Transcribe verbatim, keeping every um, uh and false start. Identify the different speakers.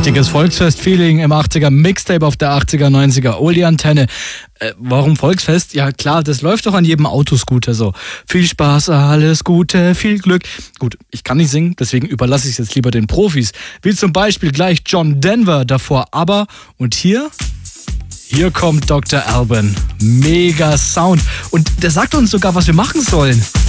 Speaker 1: Richtiges Volksfest-Feeling im achtziger Mixtape auf der achtziger, neunziger Oli-Antenne. Äh, warum Volksfest? Ja klar, das läuft doch an jedem Autoscooter so. Viel Spaß, alles Gute, viel Glück. Gut, ich kann nicht singen, deswegen überlasse ich es jetzt lieber den Profis. Wie zum Beispiel gleich John Denver, davor ABBA und hier... Hier kommt Doktor Alban. Mega Sound. Und der sagt uns sogar, was wir machen sollen.